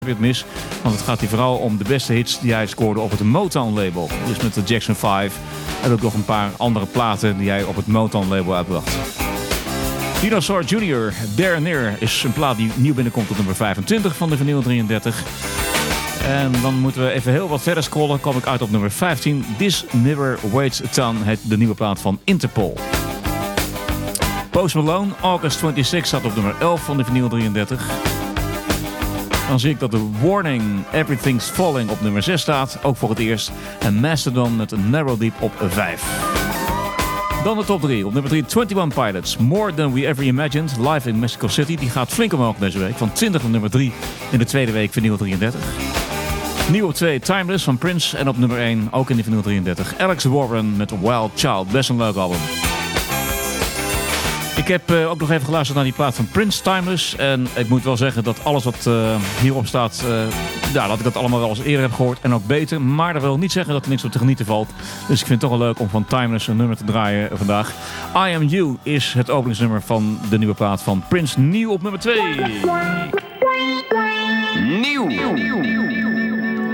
weer mis. Want het gaat hier vooral om de beste hits die hij scoorde op het Motown-label. Dus met de Jackson 5 en ook nog een paar andere platen die hij op het Motown-label uitbracht. Dinosaur Jr. There and Near is een plaat die nieuw binnenkomt op nummer 25 van de vinyl 33. En dan moeten we even heel wat verder scrollen. Kom ik uit op nummer 15. This Never Waits a Ton, de nieuwe plaat van Interpol. Post Malone, August 26, staat op nummer 11 van de vinyl 33. Dan zie ik dat de Warning, Everything's Falling op nummer 6 staat, ook voor het eerst. En Mastodon met een Narrow Deep op 5. Dan de top 3. Op nummer 3, 21 Pilots, More Than We Ever Imagined, live in Mexico City. Die gaat flink omhoog deze week, van 20 naar nummer 3 in de tweede week vinyl 33. Nieuw op 2, Timeless van Prince. En op nummer 1, ook in de vinyl 33, Alex Warren met Wild Child. Best een leuk album. Ik heb ook nog even geluisterd naar die plaat van Prince, Timeless. En ik moet wel zeggen dat alles wat hierop staat, dat ik dat allemaal wel eens eerder heb gehoord. En ook beter. Maar dat wil niet zeggen dat er niks op te genieten valt. Dus ik vind het toch wel leuk om van Timeless een nummer te draaien vandaag. I Am You is het openingsnummer van de nieuwe plaat van Prince. Nieuw op nummer 2. Nieuw.